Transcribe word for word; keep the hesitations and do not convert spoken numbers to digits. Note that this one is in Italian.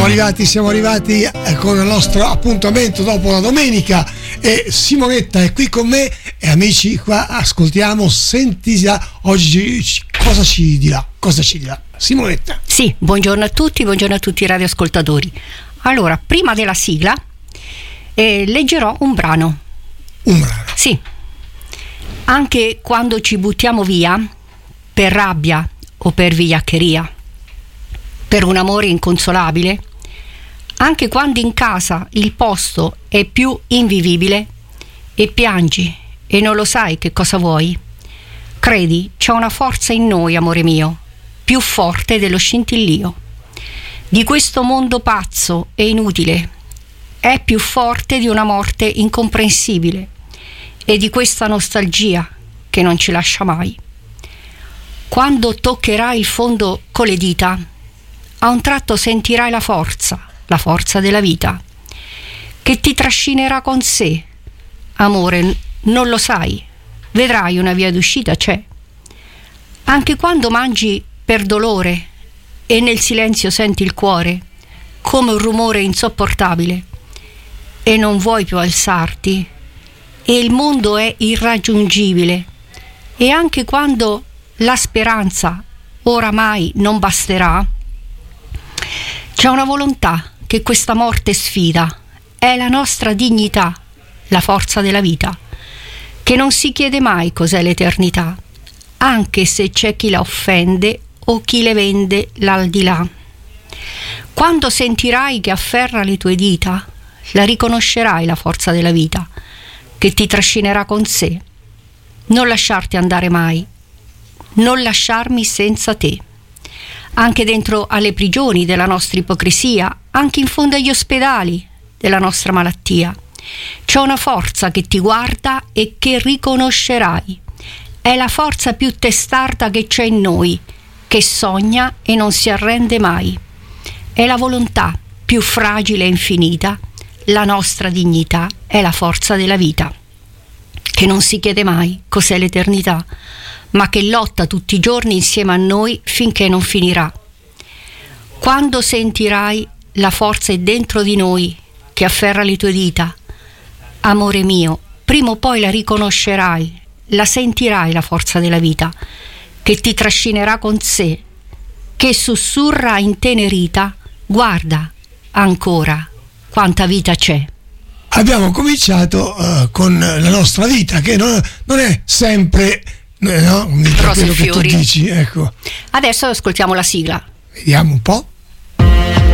arrivati, siamo arrivati con il nostro appuntamento dopo la domenica e Simonetta è qui con me e amici qua ascoltiamo, senti oggi cosa ci dirà, cosa ci dirà Simonetta. Sì, buongiorno a tutti, buongiorno a tutti i radioascoltatori. Allora, prima della sigla eh, leggerò un brano. Un brano? Sì. Anche quando ci buttiamo via per rabbia o per vigliaccheria, per un amore inconsolabile, anche quando in casa il posto è più invivibile e piangi e non lo sai che cosa vuoi, credi, c'è una forza in noi, amore mio, più forte dello scintillio di questo mondo pazzo e inutile, è più forte di una morte incomprensibile e di questa nostalgia che non ci lascia mai. Quando toccherai il fondo con le dita, a un tratto sentirai la forza, la forza della vita, che ti trascinerà con sé. Amore, non lo sai, vedrai una via d'uscita c'è. Anche quando mangi per dolore e nel silenzio senti il cuore come un rumore insopportabile e non vuoi più alzarti e il mondo è irraggiungibile, e anche quando la speranza oramai non basterà, c'è una volontà che questa morte sfida, è la nostra dignità, la forza della vita, che non si chiede mai cos'è l'eternità, anche se c'è chi la offende o chi le vende l'aldilà. Quando sentirai che afferra le tue dita, la riconoscerai la forza della vita, che ti trascinerà con sé. Non lasciarti andare mai, non lasciarmi senza te. Anche dentro alle prigioni della nostra ipocrisia, anche in fondo agli ospedali della nostra malattia, c'è una forza che ti guarda e che riconoscerai. È la forza più testarda che c'è in noi, che sogna e non si arrende mai. È la volontà più fragile e infinita, la nostra dignità è la forza della vita, che non si chiede mai cos'è l'eternità, ma che lotta tutti i giorni insieme a noi finché non finirà. Quando sentirai la forza è dentro di noi che afferra le tue dita, amore mio, prima o poi la riconoscerai, la sentirai la forza della vita, che ti trascinerà con sé, che sussurra intenerita, guarda ancora quanta vita c'è. Abbiamo cominciato uh, con la nostra vita, che non, non è sempre no, rose e quello che tu fiori. dici, ecco. Adesso ascoltiamo la sigla. Vediamo un po'.